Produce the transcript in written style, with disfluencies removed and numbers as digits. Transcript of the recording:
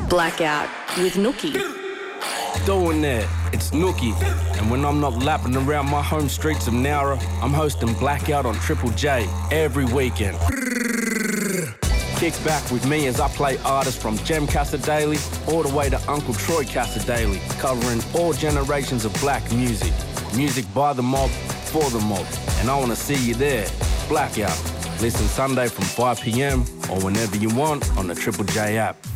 Blackout with Nookie. Doing that, it's Nookie. And when I'm not lapping around my home streets of Nowra, I'm hosting Blackout on Triple J every weekend. Kick back with me as I play artists from Jem Cassadaly all the way to Uncle Troy Cassadaly, covering all generations of black music. Music by the mob, for the mob. And I want to see you there. Blackout. Listen Sunday from 5 p.m. or whenever you want on the Triple J app.